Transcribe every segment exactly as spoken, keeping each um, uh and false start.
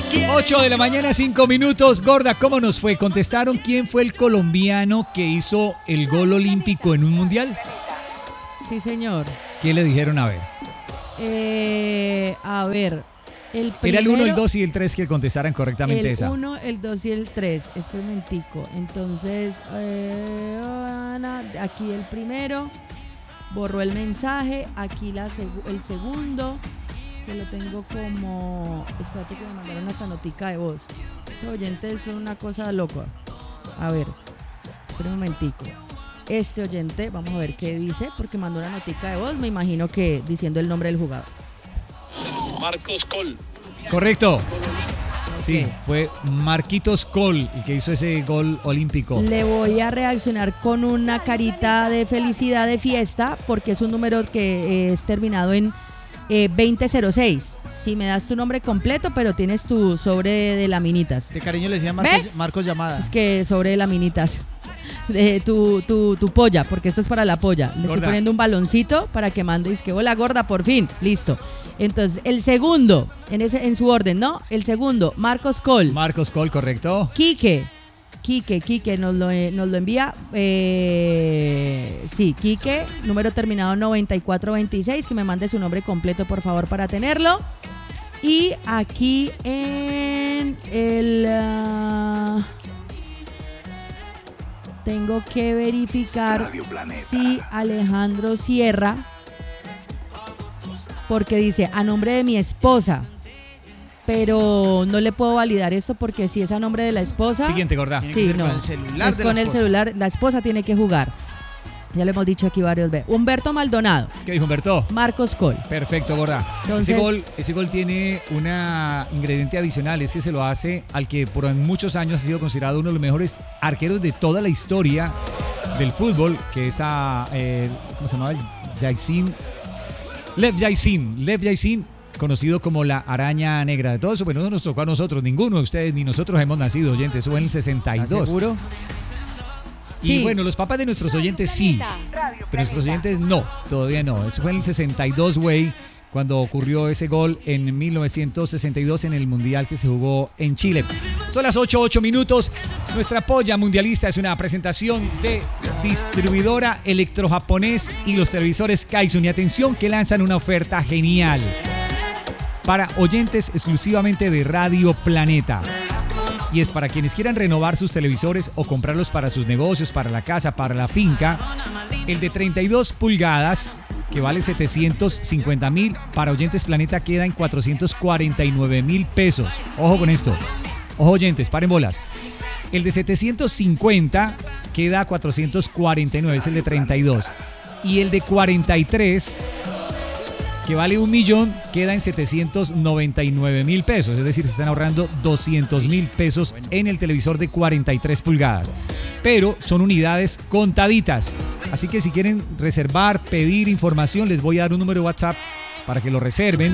ocho de la mañana, cinco minutos. Gorda, ¿cómo nos fue? ¿Contestaron quién fue el colombiano que hizo el gol olímpico en un mundial? Sí, señor. ¿Qué le dijeron? A ver. Eh, a ver. El primero, Era el uno, el dos y el tres que contestaran correctamente el esa. El uno, el dos y el tres. Experimentico. Entonces, eh, aquí el primero. Borró el mensaje. Aquí la seg- el segundo. Que lo tengo como... Espérate que me mandaron hasta notica de voz. Los oyentes son una cosa loca. A ver. Espera un momentico. Este oyente, vamos a ver qué dice, porque mandó una notica de voz, me imagino que diciendo el nombre del jugador. Marcos Col. Correcto. Okay. Sí, fue Marquitos Col el que hizo ese gol olímpico. Le voy a reaccionar con una carita de felicidad, de fiesta, porque es un número que es terminado en eh, veinte cero seis. Si me das tu nombre completo, pero tienes tu sobre de laminitas. De cariño le decía Marcos, Marcos Llamada. Es que sobre de laminitas. De tu, tu, tu polla, porque esto es para la polla. Le Gorda. estoy poniendo un baloncito para que mandes que hola gorda, por fin, listo. Entonces, el segundo, en ese en su orden, ¿no? El segundo, Marcos Col. Marcos Col, correcto. Quique. Quique, Quique nos lo, eh, nos lo envía. Eh, sí, Quique, número terminado noventa y cuatro veintiséis, que me mande su nombre completo, por favor, para tenerlo. Y aquí en el... Uh, tengo que verificar si Alejandro Sierra, porque dice a nombre de mi esposa, pero no le puedo validar esto porque si es a nombre de la esposa. Siguiente, gorda. Tiene Sí, que ser no. con el celular es de con la el esposa. celular, la esposa tiene que jugar. Ya lo hemos dicho aquí varias veces. Humberto Maldonado, ¿Qué dijo Humberto? Marcos Col. Perfecto, gorda. Entonces- ese gol, ese gol tiene un ingrediente adicional, es que se lo hace al que por muchos años ha sido considerado uno de los mejores arqueros de toda la historia del fútbol, que es a eh, ¿cómo se llamaba? Yaisin, Lev Yaisin, Lev Yaisin, conocido como la araña negra. De todo eso, bueno, no nos tocó a nosotros, ninguno de ustedes ni nosotros hemos nacido, oyentes, eso fue en el sesenta y ¿Estás dos. seguro? Y Sí. bueno, los papás de nuestros oyentes sí, pero nuestros oyentes no, todavía no. Eso fue en el sesenta y dos, güey, cuando ocurrió ese gol en mil novecientos sesenta y dos en el Mundial que se jugó en Chile. Son las ocho, ocho minutos. Nuestra polla mundialista es una presentación de distribuidora electrojaponés y los televisores Kaisun. Y atención que lanzan una oferta genial para oyentes exclusivamente de Radio Planeta. Y es para quienes quieran renovar sus televisores o comprarlos para sus negocios, para la casa, para la finca. El de treinta y dos pulgadas, que vale setecientos cincuenta mil, para oyentes Planeta queda en cuatrocientos cuarenta y nueve mil pesos. Ojo con esto. Ojo oyentes, paren bolas. El de setecientos cincuenta queda a cuatrocientos cuarenta y nueve, es el de treinta y dos. Y el de cuarenta y tres, que vale un millón, queda en setecientos noventa y nueve mil pesos. Es decir, se están ahorrando doscientos mil pesos en el televisor de cuarenta y tres pulgadas. Pero son unidades contaditas. Así que si quieren reservar, pedir información, les voy a dar un número de WhatsApp para que lo reserven.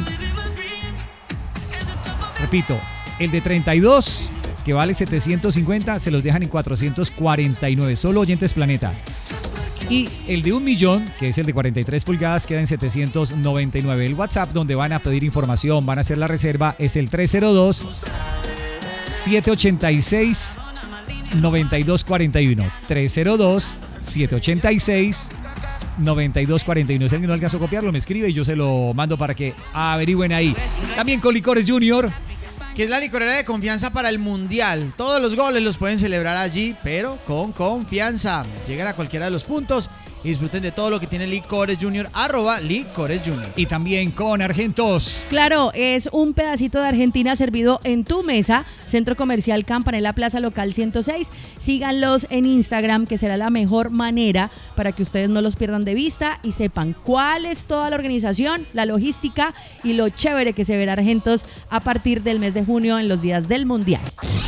Repito, el de treinta y dos, que vale setecientos cincuenta, se los dejan en cuatrocientos cuarenta y nueve. Solo oyentes Planeta. Y el de un millón, que es el de cuarenta y tres pulgadas, queda en setecientos noventa y nueve. El WhatsApp donde van a pedir información, van a hacer la reserva, es el tres cero dos, siete ocho seis, nueve dos cuatro uno. tres cero dos, siete ocho seis, nueve dos cuatro uno. Si alguien no alcanzó a copiarlo, me escribe y yo se lo mando para que averigüen ahí. También con Licores Junior, Que es la licorera de confianza para el Mundial. Todos los goles los pueden celebrar allí, pero con confianza. Llegan a cualquiera de los puntos y disfruten de todo lo que tiene Licores Junior, arroba Licores Junior. y también con Argentos. Claro, es un pedacito de Argentina servido en tu mesa. Centro Comercial Campanella, Plaza Local ciento seis. Síganlos en Instagram, que será la mejor manera para que ustedes no los pierdan de vista y sepan cuál es toda la organización, la logística y lo chévere que se verá Argentos a partir del mes de junio en los días del Mundial.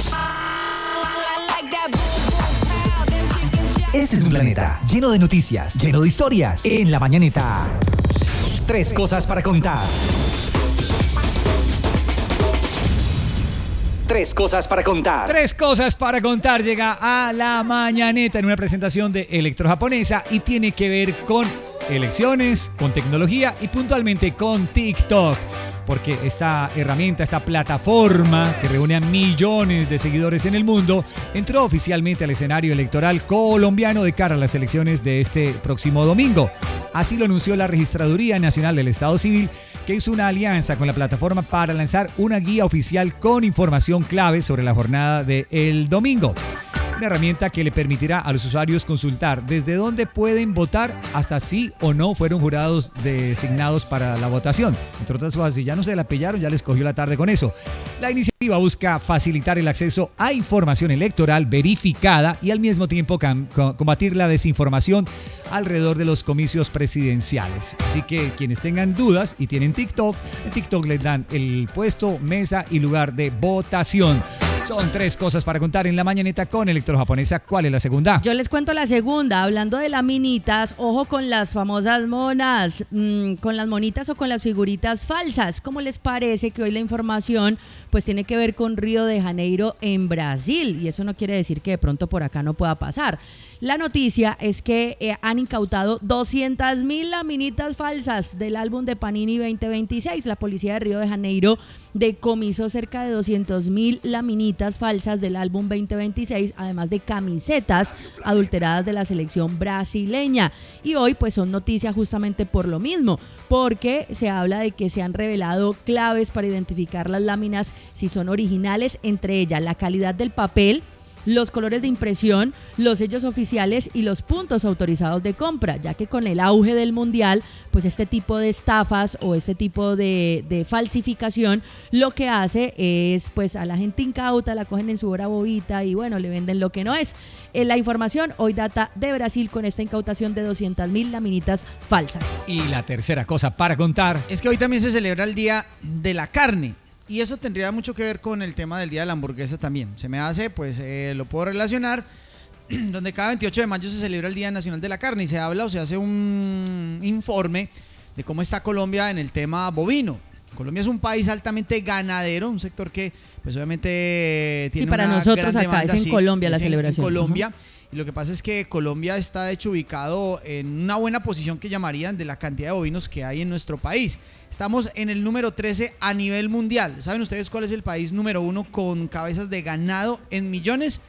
Este es un planeta lleno de noticias, lleno de historias. En La Mañanita, tres cosas para contar. Tres cosas para contar. Tres cosas para contar llega a La Mañaneta en una presentación de Electrojaponesa y tiene que ver con elecciones, con tecnología y puntualmente con TikTok. porque esta herramienta, esta plataforma que reúne a millones de seguidores en el mundo, entró oficialmente al escenario electoral colombiano de cara a las elecciones de este próximo domingo. Así lo anunció la Registraduría Nacional del Estado Civil, que hizo una alianza con la plataforma para lanzar una guía oficial con información clave sobre la jornada del domingo. Una herramienta que le permitirá a los usuarios consultar desde dónde pueden votar hasta si o no fueron jurados designados para la votación. Entre otras cosas, si ya no se la pillaron, ya les cogió la tarde con eso. La iniciativa busca facilitar el acceso a información electoral verificada y al mismo tiempo combatir la desinformación alrededor de los comicios presidenciales. Así que quienes tengan dudas y tienen TikTok, en TikTok les dan el puesto, mesa y lugar de votación. Son tres cosas para contar en la mañanita con Electrojaponesa. ¿Cuál es la segunda? Yo les cuento la segunda. Hablando de laminitas, ojo con las famosas monas, mmm, con las monitas o con las figuritas falsas. ¿Cómo les parece que hoy la información pues tiene que ver con Río de Janeiro en Brasil? Y eso no quiere decir que de pronto por acá no pueda pasar. La noticia es que eh, han incautado doscientas mil laminitas falsas del álbum de Panini veinte veintiséis. La policía de Río de Janeiro decomisó cerca de doscientas mil laminitas falsas del álbum veinte veintiséis, además de camisetas adulteradas de la selección brasileña. Y hoy pues son noticias justamente por lo mismo, porque se habla de que se han revelado claves para identificar las láminas si son originales, entre ellas la calidad del papel, los colores de impresión, los sellos oficiales y los puntos autorizados de compra, ya que con el auge del mundial, pues este tipo de estafas o este tipo de, de falsificación lo que hace es pues a la gente incauta la cogen en su hora bobita y bueno, le venden lo que no es. Eh, la información hoy data de Brasil con esta incautación de doscientas mil laminitas falsas. Y la tercera cosa para contar es que hoy también se celebra el Día de la Carne. Y eso tendría mucho que ver con el tema del Día de la Hamburguesa también. Se me hace, pues eh, lo puedo relacionar, donde cada veintiocho de mayo se celebra el Día Nacional de la Carne y se habla o se hace un informe de cómo está Colombia en el tema bovino. Colombia es un país altamente ganadero, un sector que pues obviamente tiene sí, para una nosotros gran acá demanda, es en sí, Colombia la es en, celebración. En Colombia. Uh-huh. Y lo que pasa es que Colombia está de hecho ubicado en una buena posición que llamarían de la cantidad de bovinos que hay en nuestro país. Estamos en el número trece a nivel mundial. ¿Saben ustedes cuál es el país número uno con cabezas de ganado en millones?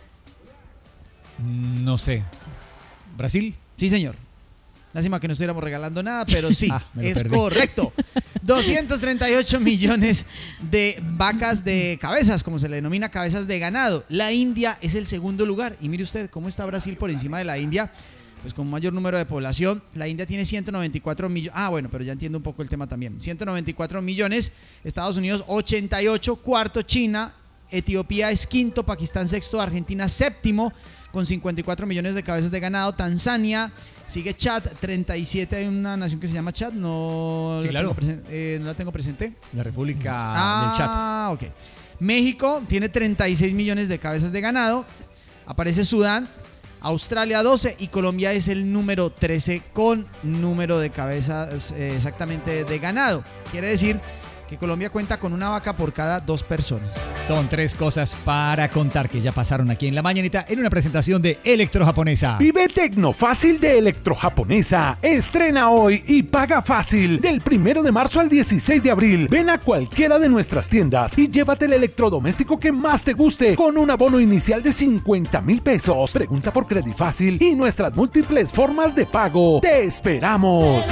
No sé. ¿Brasil? Sí, señor. Lástima que no estuviéramos regalando nada, pero sí, ah, es perdí. Correcto. doscientos treinta y ocho millones de vacas de cabezas, como se le denomina, cabezas de ganado. La India es el segundo lugar. Y mire usted cómo está Brasil por encima de la India, pues con mayor número de población. La India tiene ciento noventa y cuatro millones. Ah, bueno, pero ya entiendo un poco el tema también. ciento noventa y cuatro millones. Estados Unidos ochenta y ocho. Cuarto China. Etiopía es quinto. Pakistán sexto. Argentina séptimo con cincuenta y cuatro millones de cabezas de ganado. Tanzania sigue Chad, treinta y siete. Hay una nación que se llama Chad, no, sí, la, claro. tengo presen- eh, no la tengo presente. La República ah, del Chad. Ah, ok. México tiene treinta y seis millones de cabezas de ganado. Aparece Sudán, Australia doce y Colombia es el número trece con número de cabezas eh, exactamente de ganado. Quiere decir que Colombia cuenta con una vaca por cada dos personas. Son tres cosas para contar que ya pasaron aquí en la mañanita en una presentación de Electrojaponesa. Vive Tecnofácil de Electrojaponesa. Estrena hoy y paga fácil. Del primero de marzo al dieciséis de abril. Ven a cualquiera de nuestras tiendas y llévate el electrodoméstico que más te guste con un abono inicial de cincuenta mil pesos. Pregunta por Credifácil y nuestras múltiples formas de pago. ¡Te esperamos!